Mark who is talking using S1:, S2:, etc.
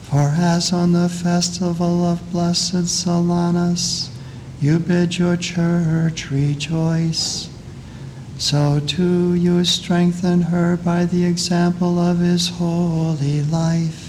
S1: For as on the festival of blessed Solanus, you bid your church rejoice, so too you strengthen her by the example of his holy life.